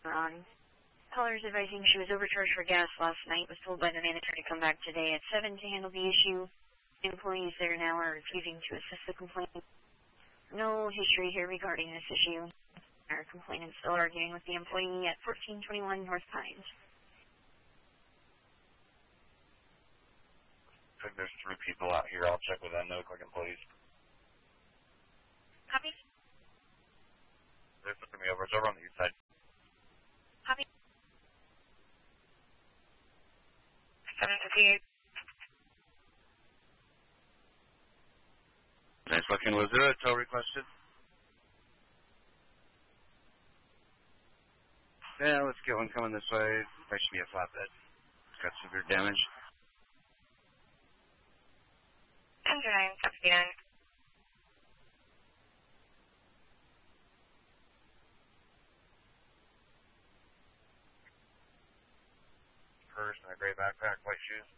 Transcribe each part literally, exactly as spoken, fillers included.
on. Callers advising she was overcharged for gas last night, was told by the manager to come back today at seven to handle the issue. Employees there now are refusing to assess the complaint. No history here regarding this issue. Our complainant still arguing with the employee at fourteen twenty-one North Pines. I think there's three people out here. I'll check with them though, quick employees. Copy. They're flipping me over. It's over on the east side. Copy. seven fifty-eight. Nice looking. Was there a tow requested? Yeah, let's get one coming this way. There should be a flatbed. It's got severe damage. ten nine, copy nine. Purse and a gray backpack, white shoes.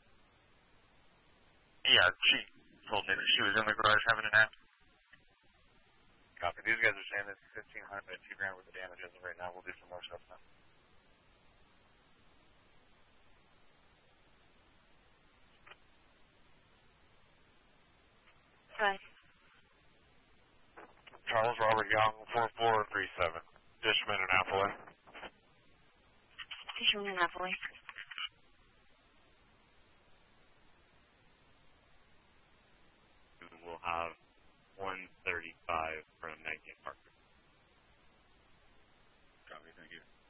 Yeah, she told me that she was in the garage having a nap. Copy. These guys are saying it's fifteen hundred, but two grand worth of damage as of right now. We'll do some more stuff now. Right. Charles Robert Young, four four three seven. Dishman and Appley. Dishman and Appley. We'll have one thirty-five from nineteen Parker. Copy, thank you.